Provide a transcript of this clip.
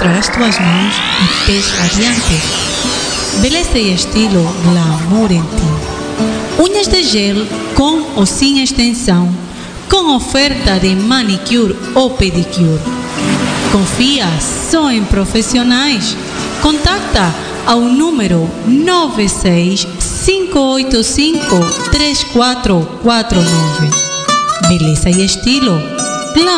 mostrar as tuas mãos e pés radiantes. Beleza e estilo glamour em ti. Unhas de gel com ou sem extensão, com oferta de manicure ou pedicure. Confia só em profissionais. Contacta ao número 965853449. Beleza e estilo